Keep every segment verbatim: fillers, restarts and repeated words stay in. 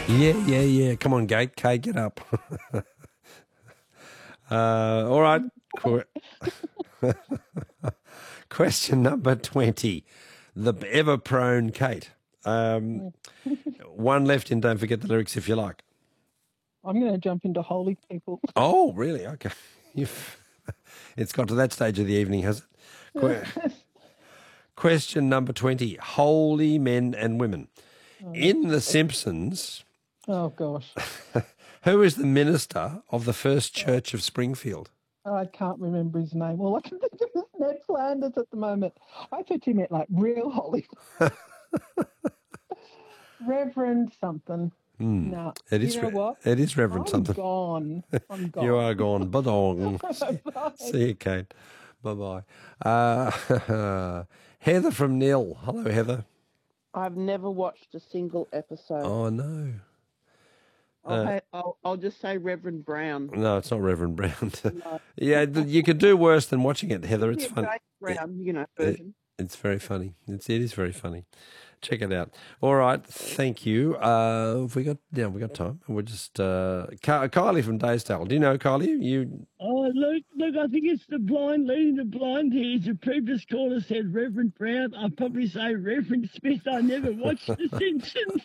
Yeah, yeah, yeah. Come on, Gate. Kay, get up. uh, all right. Qu- Question number twenty. The ever-prone Kate. Um, one left in Don't Forget the Lyrics if you like. I'm going to jump into Holy People. Oh, really? Okay. You've, it's got to that stage of the evening, has it? Que- Question number twenty. Holy men and women. Oh, in The Simpsons, oh gosh. who is the minister of the First Church of Springfield? I can't remember his name. All I can think of is Ned Flanders at the moment. I thought you meant like real Holy. Reverend something. Mm. No. It is, you know what? It is Reverend I'm something. gone. I'm gone. You are gone. Badong. Bye. See you, Kate. Bye-bye. Uh, Heather from Nil. Hello, Heather. I've never watched a single episode. Oh, no. I'll, Uh, ha- I'll, I'll just say Reverend Brown. No, it's not Reverend Brown. No. Yeah, th- you could do worse than watching it, Heather. It's Yeah, fun. Jake Brown, you know, It, version. it's very funny. It's, it is very funny. Check it out. All right, thank you. Uh, have we got yeah, we got time. We're just uh, Ky- Kylie from Daysdale. Do you know Kylie? You Oh, look, look, I think it's the blind leading the blind here. As the previous caller said, Reverend Brown. I'll probably say Reverend Smith. I never watched The Simpsons.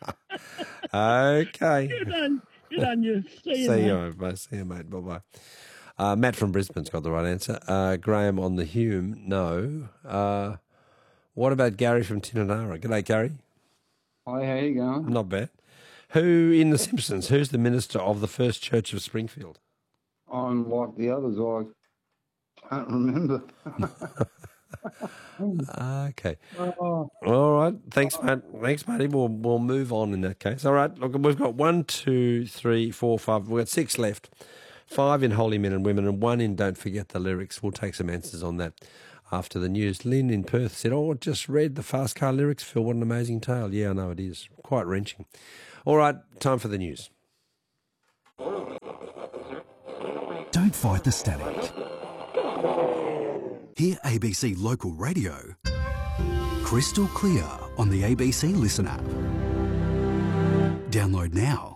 okay? Good on, good on you. See you, See mate. you, mate. See you, mate. Bye bye. Uh, Matt from Brisbane's got the right answer. Uh, Graham on the Hume, no. Uh, what about Gary from Tinanara? G'day, Gary. Hi, how you going? Not bad. Who in The Simpsons? Who's the minister of the First Church of Springfield? I'm like the others, I can't remember. Okay. Oh, All right. Thanks, Matt. Thanks, Matty. We'll, we'll move on in that case. All right. Look, we've got one, two, three, four, five. We've got six left. Five in Holy Men and Women and one in Don't Forget the Lyrics. We'll take some answers on that after the news. Lynn in Perth said, oh, I just read the Fast Car Lyrics, Phil. What an amazing tale. Yeah, I know it is. Quite wrenching. All right. Time for the news. Don't fight the static. Hear A B C Local Radio crystal clear on the A B C Listen app. Download now.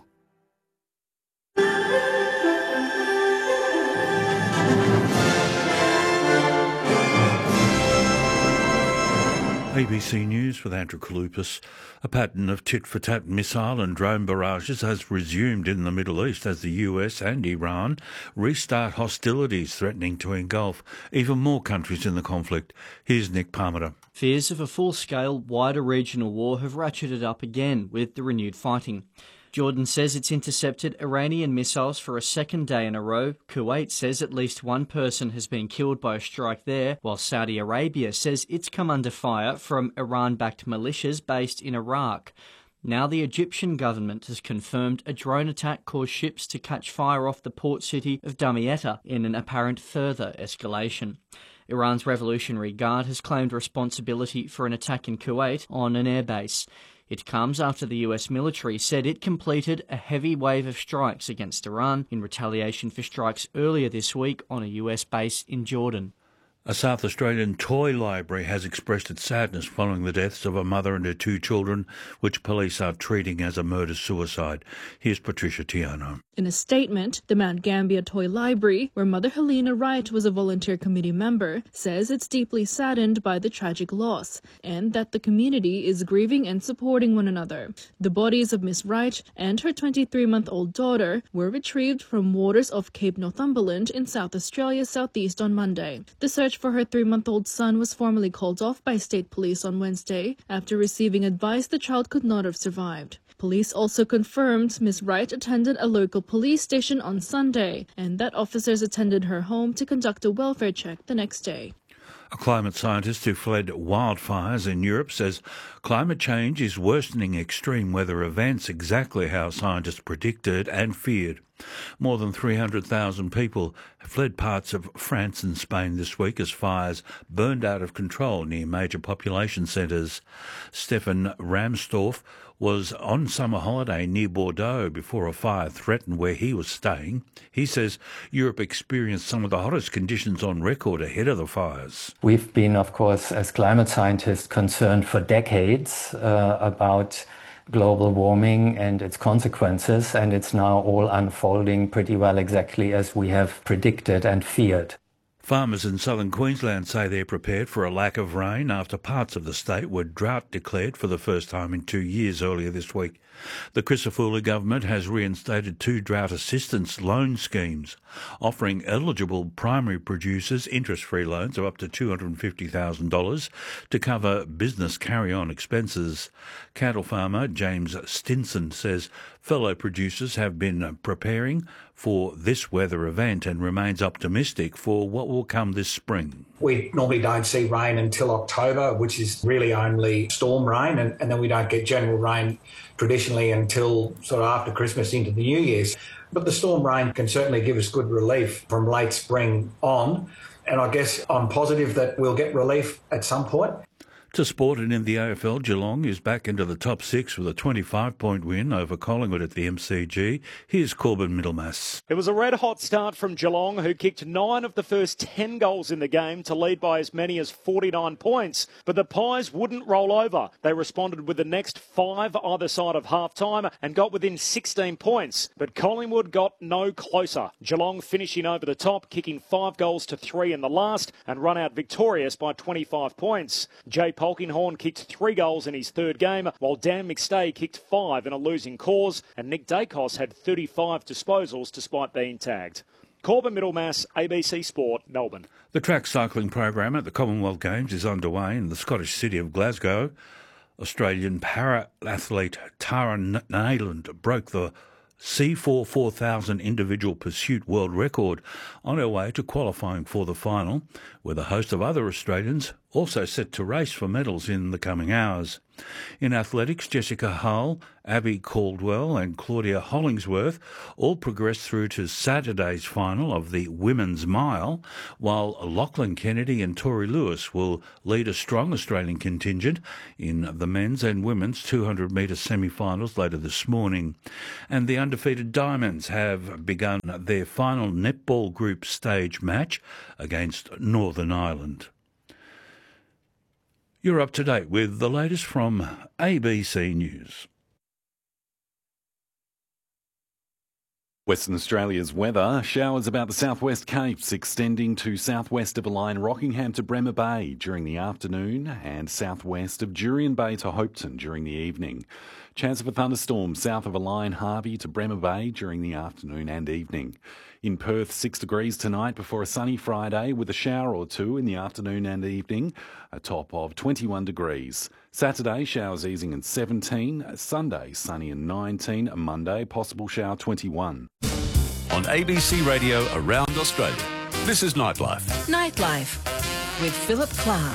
A B C News with Andrew Kalupas. A pattern of tit-for-tat missile and drone barrages has resumed in the Middle East as the U S and Iran restart hostilities threatening to engulf even more countries in the conflict. Here's Nick Parmenter. Fears of a full-scale, wider regional war have ratcheted up again with the renewed fighting. Jordan says it's intercepted Iranian missiles for a second day in a row. Kuwait says at least one person has been killed by a strike there, while Saudi Arabia says it's come under fire from Iran-backed militias based in Iraq. Now the Egyptian government has confirmed a drone attack caused ships to catch fire off the port city of Damietta in an apparent further escalation. Iran's Revolutionary Guard has claimed responsibility for an attack in Kuwait on an airbase. It comes after the U S military said it completed a heavy wave of strikes against Iran in retaliation for strikes earlier this week on a U S base in Jordan. A South Australian toy library has expressed its sadness following the deaths of a mother and her two children, which police are treating as a murder-suicide. Here's Patricia Tiano. In a statement, the Mount Gambier Toy Library, where Mother Helena Wright was a volunteer committee member, says it's deeply saddened by the tragic loss and that the community is grieving and supporting one another. The bodies of Miss Wright and her twenty-three-month-old daughter were retrieved from waters off Cape Northumberland in South Australia southeast on Monday. The search for her three-month-old son was formally called off by state police on Wednesday after receiving advice the child could not have survived. Police also confirmed Miss Wright attended a local police station on Sunday and that officers attended her home to conduct a welfare check the next day. A climate scientist who fled wildfires in Europe says climate change is worsening extreme weather events exactly how scientists predicted and feared. More than three hundred thousand people have fled parts of France and Spain this week as fires burned out of control near major population centres. Stefan Ramstorff was on summer holiday near Bordeaux before a fire threatened where he was staying. He says Europe experienced some of the hottest conditions on record ahead of the fires. We've been, of course, as climate scientists, concerned for decades uh, about global warming and its consequences, and it's now all unfolding pretty well exactly as we have predicted and feared. Farmers in southern Queensland say they're prepared for a lack of rain after parts of the state were drought declared for the first time in two years earlier this week. The Christodoulou government has reinstated two drought assistance loan schemes, offering eligible primary producers interest-free loans of up to two hundred fifty thousand dollars to cover business carry-on expenses. Cattle farmer James Stinson says fellow producers have been preparing for this weather event and remains optimistic for what will come this spring. We normally don't see rain until October, which is really only storm rain, and, and then we don't get general rain traditionally until sort of after Christmas into the New Year's. But the storm rain can certainly give us good relief from late spring on, and I guess I'm positive that we'll get relief at some point. To sport, and in the A F L, Geelong is back into the top six with a twenty-five point win over Collingwood at the M C G. Here's Corbin Middlemass. It was a red-hot start from Geelong, who kicked nine of the first ten goals in the game to lead by as many as forty-nine points. But the Pies wouldn't roll over. They responded with the next five either side of half-time and got within sixteen points. But Collingwood got no closer. Geelong finishing over the top, kicking five goals to three in the last and run out victorious by twenty-five points. Jay Polkinghorne kicked three goals in his third game, while Dan McStay kicked five in a losing cause, and Nick Dacos had thirty-five disposals despite being tagged. Corbin Middlemass, A B C Sport, Melbourne. The track cycling program at the Commonwealth Games is underway in the Scottish city of Glasgow. Australian para-athlete Tara Nayland broke the C four four thousand individual pursuit world record on her way to qualifying for the final, with a host of other Australians also set to race for medals in the coming hours. In athletics, Jessica Hull, Abby Caldwell and Claudia Hollingsworth all progressed through to Saturday's final of the Women's Mile, while Lachlan Kennedy and Tori Lewis will lead a strong Australian contingent in the men's and women's two hundred metre semi-finals later this morning. And the undefeated Diamonds have begun their final netball group stage match against Northern Ireland. You're up to date with the latest from A B C News. Western Australia's weather. Showers about the southwest Capes extending to southwest of the line Rockingham to Bremer Bay during the afternoon and southwest of Jurien Bay to Hopetoun during the evening. Chance of a thunderstorm south of a line Harvey to Bremer Bay during the afternoon and evening. In Perth, six degrees tonight before a sunny Friday with a shower or two in the afternoon and evening, a top of twenty-one degrees. Saturday, showers easing and seventeen. Sunday, sunny and nineteen. Monday, possible shower twenty-one. On A B C Radio around Australia, this is Nightlife. Nightlife with Philip Clark.